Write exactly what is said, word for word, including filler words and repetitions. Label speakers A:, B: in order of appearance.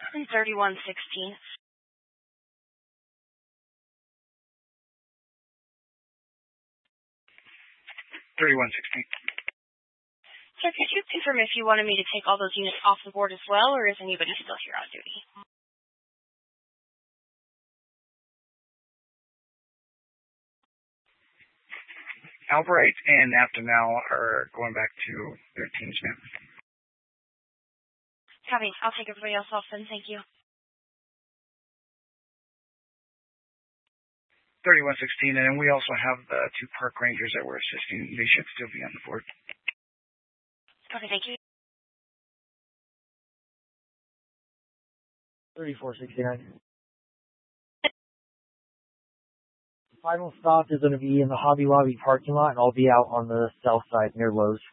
A: And thirty-one sixteen.
B: thirty-one sixteen.
A: Sir, could you confirm if you wanted me to take all those units off the board as well, or is anybody still here on duty?
B: Albright and Aftonal are going back to their teams now.
A: Copy. I'll take everybody else off then. Thank you.
B: thirty-one sixteen, and then we also have the two park rangers that were assisting. They should still be on the board.
A: Okay, thank you.
C: thirty-four sixty-nine. The final stop is going to be in the Hobby Lobby parking lot, and I'll be out on the south side near Lowe's.